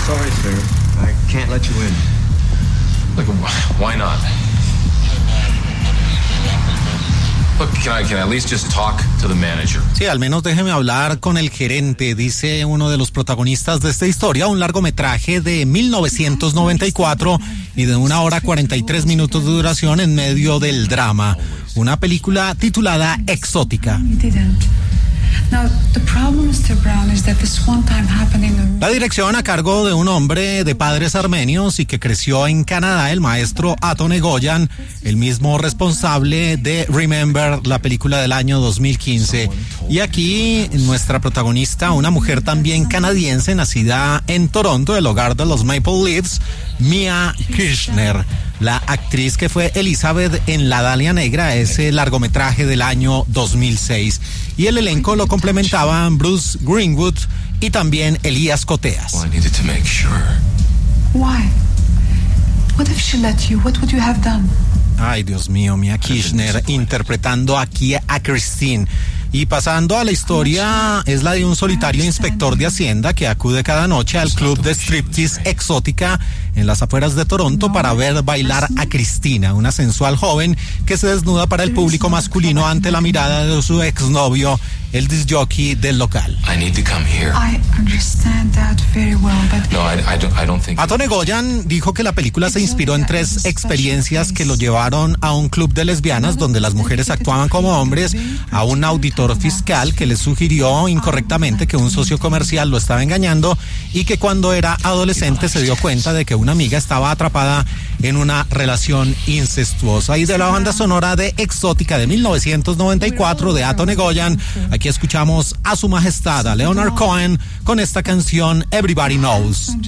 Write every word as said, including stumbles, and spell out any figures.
Sorry, sir. I can't let you in. Look, why not? Look, can I, can I at least just talk to the manager? Sí, al menos déjeme hablar con el gerente, dice uno de los protagonistas de esta historia, un largometraje de mil novecientos noventa y cuatro y de una hora cuarenta y tres minutos de duración en medio del drama. Una película titulada Exótica. La dirección a cargo de un hombre de padres armenios y que creció en Canadá, el maestro Aton Egoyan, el mismo responsable de Remember, la película del año dos mil quince. Y aquí nuestra protagonista, una mujer también canadiense, nacida en Toronto, el hogar de los Maple Leafs, Mia Kirchner. La actriz que fue Elizabeth en La Dalia Negra, ese largometraje del año dos mil seis. Y el elenco lo complementaban Bruce Greenwood y también Elías Coteas. Well, I needed to make sure. Why? What if she let you? What would you have done? Ay, Dios mío, Mia Kirchner interpretando aquí a Christine. Y pasando a la historia, es la de un solitario inspector de Hacienda que acude cada noche al club de striptease Exótica en las afueras de Toronto para ver bailar a Cristina, una sensual joven que se desnuda para el público masculino ante la mirada de su exnovio, el disc jockey del local. I need to come here. I understand that very well, but No, I, I don't, I don't think... Aton Egoyan dijo que la película se inspiró en tres experiencias que lo llevaron a un club de lesbianas donde las mujeres actuaban como hombres, a un auditor fiscal que le sugirió incorrectamente que un socio comercial lo estaba engañando y que cuando era adolescente se dio cuenta de que una amiga estaba atrapada en una relación incestuosa. Y de la banda sonora de Exótica de mil novecientos noventa y cuatro de Aton Egoyan, aquí escuchamos a su majestad, a Leonard Cohen, con esta canción Everybody Knows.